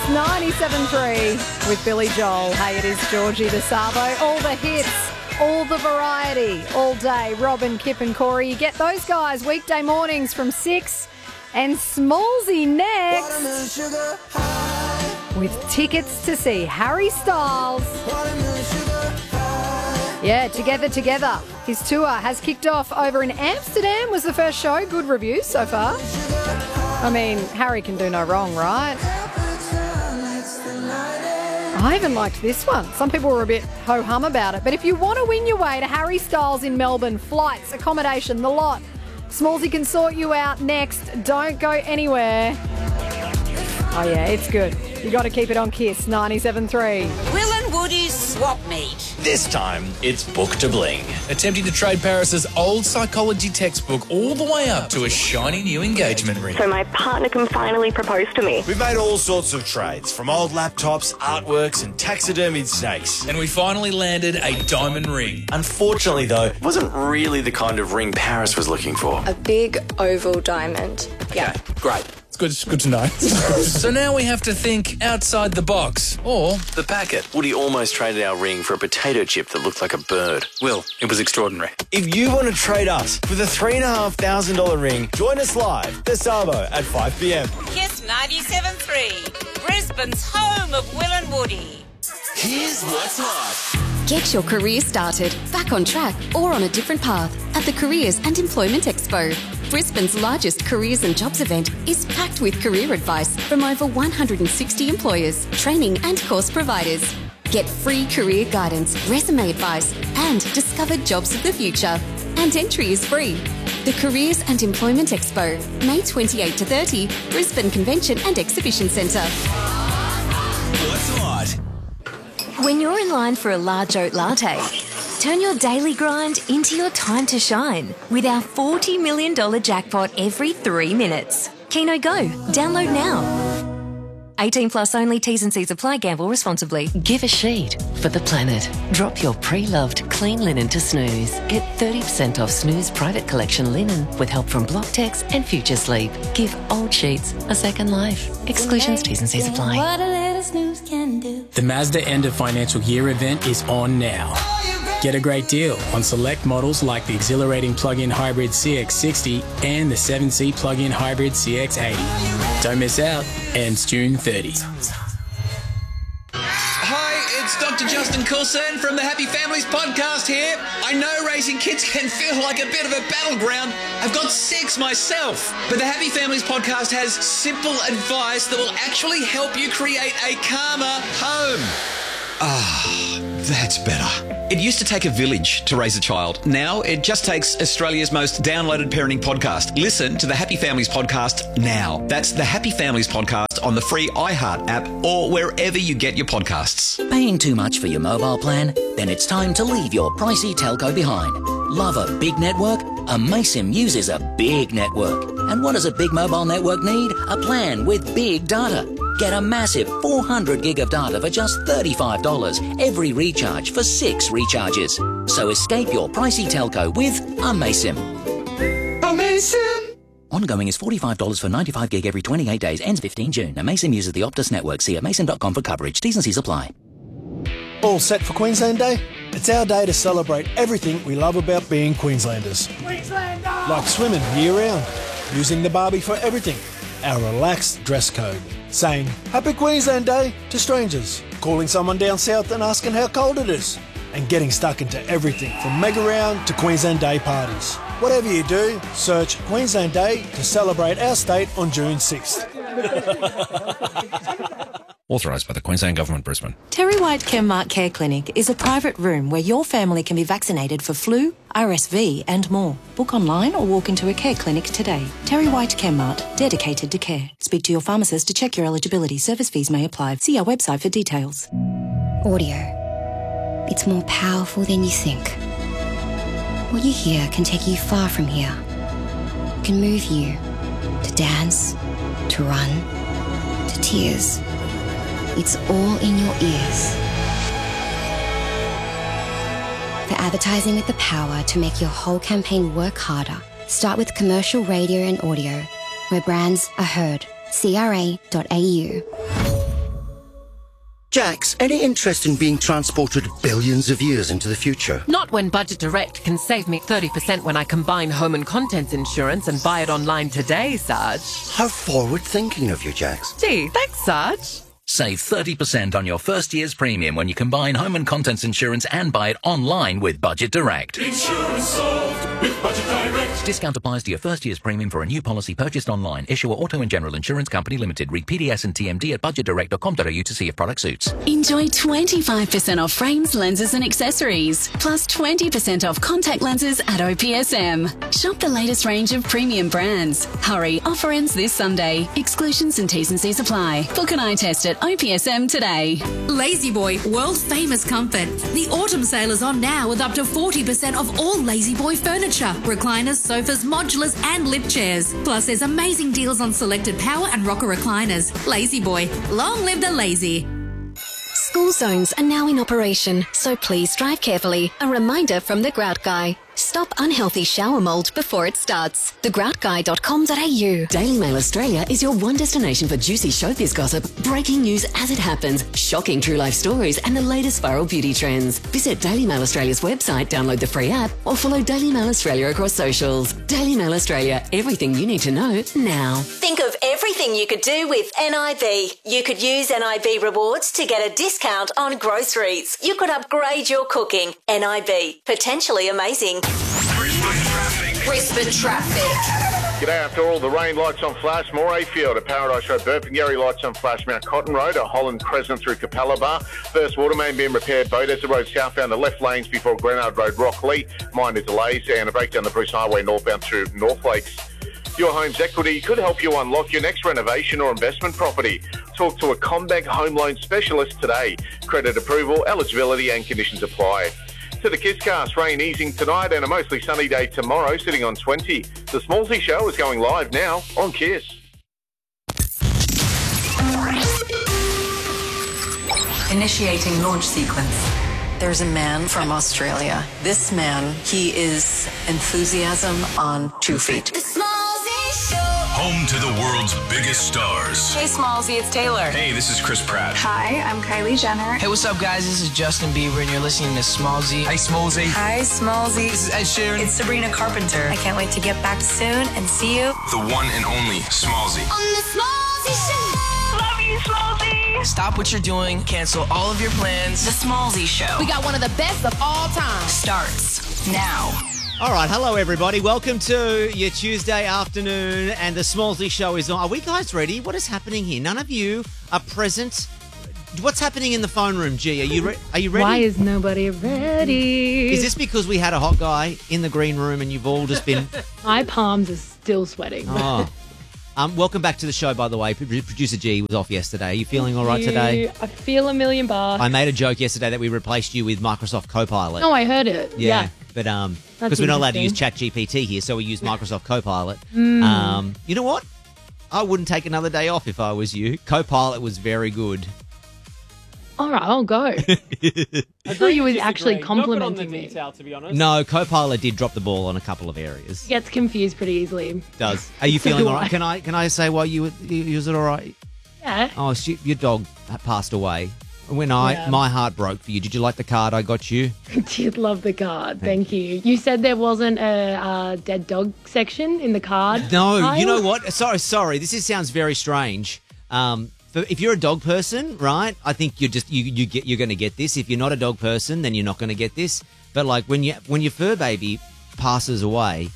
97.3 with Billy Joel. Hey, it is Georgie DeSavo. All the hits, all the variety, all day. Robin, Kip and Corey. You get those guys weekday mornings from 6. And Smallsy next with tickets to see Harry Styles. Yeah, Together. His tour has kicked off over in Amsterdam, was the first show. Good reviews so far. I mean, Harry can do no wrong, right? I even liked this one. Some people were a bit ho-hum about it. But if you want to win your way to Harry Styles in Melbourne, flights, accommodation, the lot, Smallsy can sort you out next. Don't go anywhere. Oh, yeah, it's good. You got to keep it on Kiss 97.3. Will and Woody's swap meet. This time, it's Book to Bling. Attempting to trade Paris's old psychology textbook all the way up to a shiny new engagement ring. So my partner can finally propose to me. We've made all sorts of trades, from old laptops, artworks and taxidermied snakes. And we finally landed a diamond ring. Unfortunately, though, it wasn't really the kind of ring Paris was looking for. A big oval diamond. Yeah. Okay, great. It's good to know. So now we have to think outside the box, or The packet. Woody almost traded our ring for a potato chip that looked like a bird. Will, it was extraordinary. If you want to trade us for the $3,500 ring, join us live this Savo at 5 p.m. Kiss 97.3. Brisbane's home of Will and Woody. here's what's hot. Get your career started, back on track or on a different path at the Careers and Employment Expo. Brisbane's largest careers and jobs event is packed with career advice from over 160 employers, training and course providers. Get free career guidance, resume advice and discover jobs of the future. And entry is free. The Careers and Employment Expo, May 28 to 30, Brisbane Convention and Exhibition Centre. What's hot? When you're in line for a large oat latte, turn your daily grind into your time to shine with our $40 million jackpot every 3 minutes. Keno Go. Download now. 18 plus only. T's and C's apply. Gamble responsibly. Give a sheet for the planet. Drop your pre-loved clean linen to Snooze. Get 30% off Snooze Private Collection linen with help from Blocktex and Future Sleep. Give old sheets a second life. Exclusions, T's and C's apply. What a little snooze can do. The Mazda End of Financial Year event is on now. Get a great deal on select models like the exhilarating plug-in hybrid CX-60 and the 7-seat plug-in hybrid CX-80. Don't miss out. Ends June 30. Hi, it's Dr. Justin Coulson from the Happy Families podcast here. I know raising kids can feel like a bit of a battleground. I've got 6 myself. But the Happy Families podcast has simple advice that will actually help you create a calmer home. Ah, that's better. It used to take a village to raise a child. Now it just takes Australia's most downloaded parenting podcast. Listen to the Happy Families podcast now. That's the Happy Families podcast on the free iHeart app or wherever you get your podcasts. Paying too much for your mobile plan? Then it's time to leave your pricey telco behind. Love a big network? Amaysim uses a big network. And what does a big mobile network need? A plan with big data. Get a massive 400 gig of data for just $35 every recharge for 6 recharges. So escape your pricey telco with Amaysim. Amaysim! Ongoing is $45 for 95 gig every 28 days. Ends 15 June. Amaysim uses the Optus network. See amaysim.com for coverage. T's and C's apply. All set for Queensland Day? It's our day to celebrate everything we love about being Queenslanders. Queenslander! Like swimming year-round, using the barbie for everything, our relaxed dress code, saying Happy Queensland Day to strangers, calling someone down south and asking how cold it is, and getting stuck into everything from Mega Round to Queensland Day parties. Whatever you do, search Queensland Day to celebrate our state on June 6th. Authorised by the Queensland Government, Brisbane. Terry White Chemmart Care Clinic is a private room where your family can be vaccinated for flu, RSV and more. Book online or walk into a care clinic today. Terry White Chemmart, dedicated to care. Speak to your pharmacist to check your eligibility. Service fees may apply. See our website for details. Audio. It's more powerful than you think. What you hear can take you far from here. It can move you to dance, to run, to tears. It's all in your ears. For advertising with the power to make your whole campaign work harder, start with commercial radio and audio, where brands are heard. CRA.au. Jax, any interest in being transported billions of years into the future? Not when Budget Direct can save me 30% when I combine home and contents insurance and buy it online today, Sarge. How forward-thinking of you, Jax. Gee, thanks, Sarge. Save 30% on your first year's premium when you combine home and contents insurance and buy it online with Budget Direct. Insurance solved with Budget Direct. Discount applies to your first year's premium for a new policy purchased online. Issuer Auto and General Insurance Company Limited. Read PDS and TMD at budgetdirect.com.au to see if product suits. Enjoy 25% off frames, lenses and accessories, plus 20% off contact lenses at OPSM. Shop the latest range of premium brands. Hurry, offer ends this Sunday. Exclusions and T's and C's apply. Book an eye test at OPSM today. Lazy Boy, world famous comfort. The autumn sale is on now with up to 40% off all Lazy Boy furniture, recliners, sofas, modulars and lift chairs. Plus there's amazing deals on selected power and rocker recliners. Lazy Boy, long live the lazy. School zones are now in operation, so please drive carefully. A reminder from The Grout Guy. Stop unhealthy shower mould before it starts. thegroutguy.com.au. Daily Mail Australia is your one destination for juicy showbiz gossip, breaking news as it happens, shocking true life stories, and the latest viral beauty trends. Visit Daily Mail Australia's website, download the free app, or follow Daily Mail Australia across socials. Daily Mail Australia, everything you need to know now. Think of everything you could do with NIB. You could use NIB rewards to get a discount on groceries. You could upgrade your cooking. NIB, potentially amazing. Brisbane traffic. G'day. After all the rain, lights on flash. Morayfield at Paradise Road, Burpengary, lights on flash. Mount Cotton Road at Holland Crescent through Capella Bar. First water main being repaired. Beaudesert Road southbound, the left lanes before Grenard Road, Rockley. Minor delays and a breakdown the Bruce Highway northbound through North Lakes. Your home's equity could help you unlock your next renovation or investment property. Talk to a CommBank home loan specialist today. Credit approval, eligibility and conditions apply. To the Kisscast, rain easing tonight and a mostly sunny day tomorrow, sitting on 20. The Smallsy Show is going live now on Kiss. Initiating launch sequence. There's a man from Australia. This man, he is enthusiasm on 2 feet. Home to the world's biggest stars. Hey, Smallsy, it's Taylor. Hey, this is Chris Pratt. Hi, I'm Kylie Jenner. Hey, what's up, guys? This is Justin Bieber, and you're listening to Smallsy. Hey, Smallsy. Hi, Smallsy. This is Ed Sheeran. It's Sabrina Carpenter. I can't wait to get back soon and see you. The one and only Smallsy. On the Smallsy Show. Love you, Smallsy. Stop what you're doing. Cancel all of your plans. The Smallsy Show. We got one of the best of all time. Starts now. All right, hello everybody. Welcome to your Tuesday afternoon, and the Smallsy Show is on. Are we guys ready? What is happening here? None of you are present. What's happening in the phone room, G? Are you ready? Why is nobody ready? Is this because we had a hot guy in the green room and you've all just been... My palms are still sweating. Oh. Welcome back to the show, by the way. Producer G was off yesterday. Are you feeling all right today? I feel $1,000,000. I made a joke yesterday that we replaced you with Microsoft Copilot. No, I heard it. Yeah. But because we're not allowed to use ChatGPT here, so we use Microsoft Copilot. You know what? I wouldn't take another day off if I was you. Copilot was very good. All right, I'll go. I thought you were actually complimenting me. Detail, to be honest. No, Copilot did drop the ball on a couple of areas. He gets confused pretty easily. Does. Are you feeling all right? Can I say why you was it all right? Yeah. Oh, your dog passed away. When my heart broke for you. Did you like the card I got you? I did love the card. Thank you. You said there wasn't a dead dog section in the card. No, pile? You know what? Sorry. This sounds very strange. If you're a dog person, right? I think you're going to get this. If you're not a dog person, then you're not going to get this. But like when your fur baby passes away,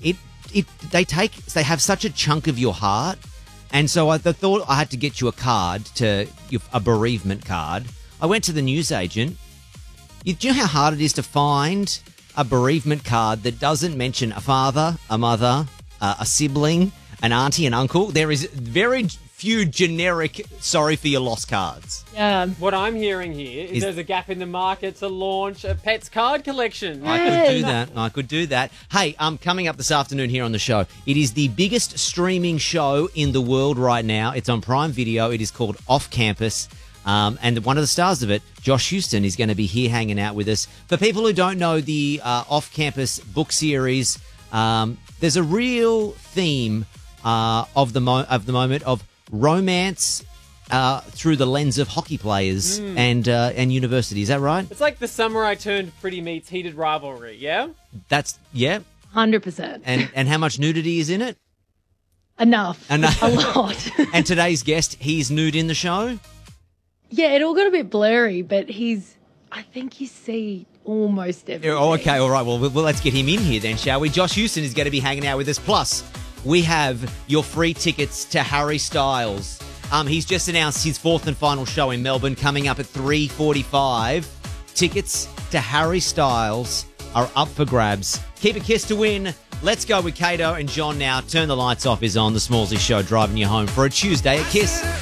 they have such a chunk of your heart. And so I thought I had to get you a card, a bereavement card. I went to the newsagent. Do you know how hard it is to find a bereavement card that doesn't mention a father, a mother, a sibling, an auntie, an uncle? There is very few generic sorry for your loss cards. Yeah. What I'm hearing here is there's a gap in the market to launch a Pets card collection. I could do that. Hey, coming up this afternoon here on the show, it is the biggest streaming show in the world right now. It's on Prime Video. It is called Off Campus. And one of the stars of it, Josh Houston, is going to be here hanging out with us. For people who don't know the Off Campus book series, there's a real theme of the moment of romance, through the lens of hockey players and university. Is that right? It's like the summer I turned pretty meets heated rivalry, yeah? That's, yeah. 100%. And how much nudity is in it? Enough. A lot. And today's guest, he's nude in the show? Yeah, it all got a bit blurry, but I think you see almost everything. Oh, okay, all right. Well, let's get him in here then, shall we? Josh Houston is going to be hanging out with us. Plus, we have your free tickets to Harry Styles. He's just announced his fourth and final show in Melbourne coming up at 3:45. Tickets to Harry Styles are up for grabs. Keep a kiss to win. Let's go with Kato and John now. Turn the Lights Off is on. The Smallsy Show driving you home for a Tuesday at Kiss.